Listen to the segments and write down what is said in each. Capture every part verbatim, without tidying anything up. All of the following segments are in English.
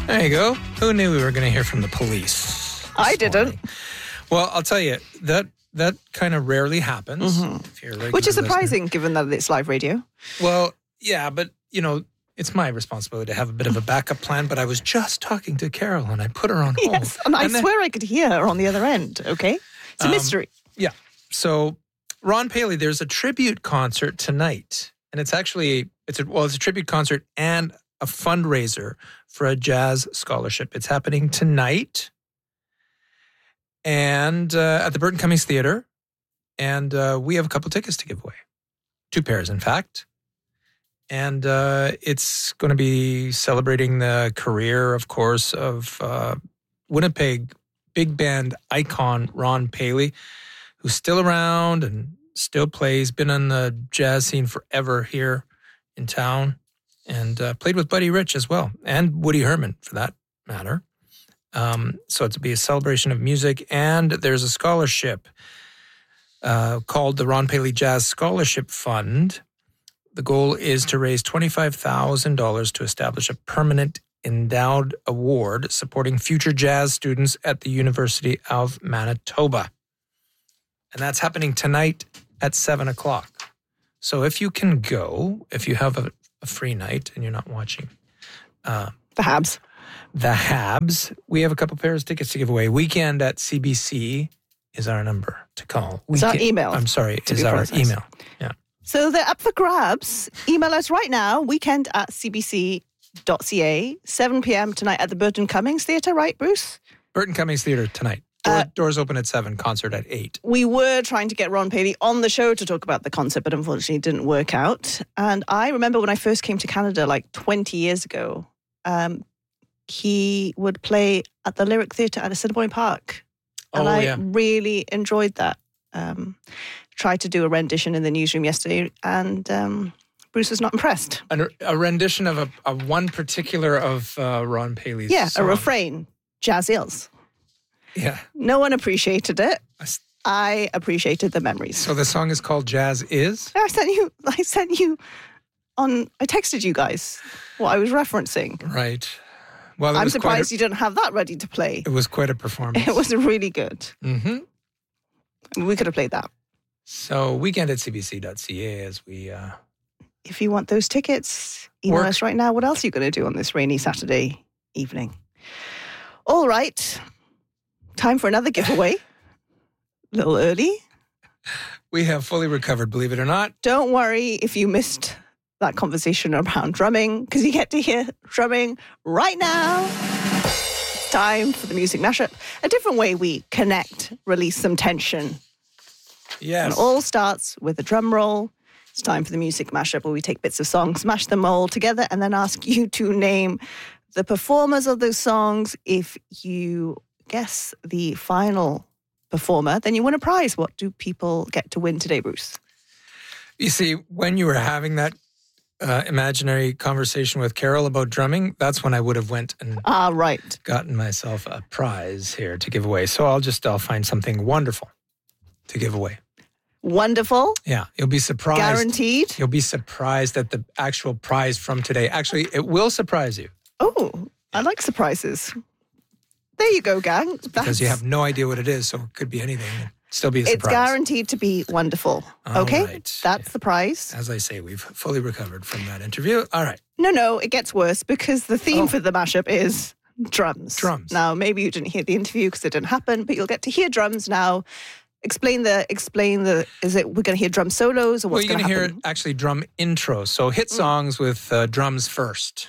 There you go. Who knew we were going to hear from the police? I didn't. Morning? Well, I'll tell you, that that kind of rarely happens. Mm-hmm. If you're a regular Which is surprising listener. given that it's live radio. Well, yeah, but, you know, it's my responsibility to have a bit of a backup plan, but I was just talking to Carol and I put her on hold. Yes, and I and then, swear I could hear her on the other end, okay? It's a Um, mystery. Yeah. So, Ron Paley, there's a tribute concert tonight. And it's actually, it's a, well, it's a tribute concert and a fundraiser for a jazz scholarship. It's happening tonight and uh, at the Burton Cummings Theatre. And uh, we have a couple tickets to give away. Two pairs, in fact. And uh, it's going to be celebrating the career, of course, of uh, Winnipeg big band icon Ron Paley, who's still around and still plays, been on the jazz scene forever here in town, and uh, played with Buddy Rich as well, and Woody Herman, for that matter. Um, so it's to be a celebration of music, and there's a scholarship uh, called the Ron Paley Jazz Scholarship Fund. The goal is to raise twenty-five thousand dollars to establish a permanent endowed award supporting future jazz students at the University of Manitoba. And that's happening tonight at seven o'clock. So if you can go, if you have a, a free night and you're not watching uh, The Habs. the Habs, we have a couple pairs of tickets to give away. Weekend at C B C is our number to call. It's our Weekend, email. I'm sorry, to is be our precise. email. Yeah. So they're up for grabs. Email us right now, weekend at c b c dot c a, seven p.m. tonight at the Burton Cummings Theatre, right, Bruce? Burton Cummings Theatre tonight. Door, Uh, doors open at seven, concert at eight. We were trying to get Ron Paley on the show to talk about the concert, but unfortunately it didn't work out. And I remember when I first came to Canada like twenty years ago, um, he would play at the Lyric Theatre at Assiniboine Park. And Oh, I yeah. really enjoyed that. Um, tried to do a rendition in the newsroom yesterday, and um, Bruce was not impressed. A, a rendition of a, a one particular of uh, Ron Paley's Yeah, song. a refrain, Jazz Ills. Yeah. No one appreciated it. I s- I appreciated the memories. So the song is called Jazz Is? I sent you. I sent you on. I texted you guys what I was referencing. Right. Well, it I'm was surprised quite you didn't have that ready to play. a, it was quite a performance. It was really good. Mm-hmm. We could have played that. So weekend at c b c dot c a as we... Uh, If you want those tickets, email Work. us right now. What else are you going to do on this rainy Saturday evening? All right. Time for another giveaway. A little early. we have fully recovered, believe it or not. Don't worry if you missed that conversation around drumming, because you get to hear drumming right now. It's time for the music mashup. A different way we connect, release some tension. Yes. And it all starts with a drum roll. It's time for the music mashup, where we take bits of songs, smash them all together, and then ask you to name the performers of those songs. If you guess the final performer, then you win a prize. What do people get to win today, Bruce? You see, when you were having that uh, imaginary conversation with Carol about drumming, that's when I would have went and Ah, right. gotten myself a prize here to give away. So I'll just, I'll find something wonderful to give away. Wonderful. Yeah, you'll be surprised. Guaranteed. You'll be surprised at the actual prize from today. Actually, it will surprise you Oh, I like surprises. There you go, gang. because That's- you have no idea what it is, so it could be anything. and Still be a It's surprise. guaranteed to be wonderful. All okay? right. That's Yeah. the prize. As I say, we've fully recovered from that interview. All right. No, no, it gets worse because the theme Oh. for the mashup is drums. Drums. Now, maybe you didn't hear the interview because it didn't happen, but you'll get to hear drums now. Explain the, explain the, is it, we're going to hear drum solos or Well, what's you're going going to to happen? hear actually drum intros. So hit songs with uh, drums first.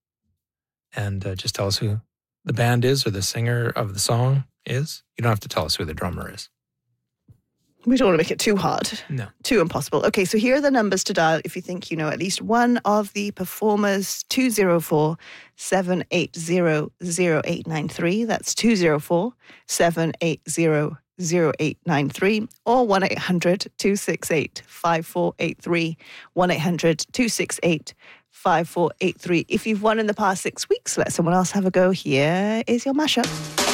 And uh, just tell us who the band is or the singer of the song is. You don't have to tell us who the drummer is. We don't want to make it too hard. No. Too impossible. Okay, so here are the numbers to dial if you think you know at least one of the performers. two oh four, seven eight zero, zero eight nine three. That's two oh four, seven eight zero, zero eight nine three. Or one eight hundred, two six eight, five four eight three. one eight hundred, two six eight, five four eight three. If you've won in the past six weeks, let someone else have a go. Here is your mashup.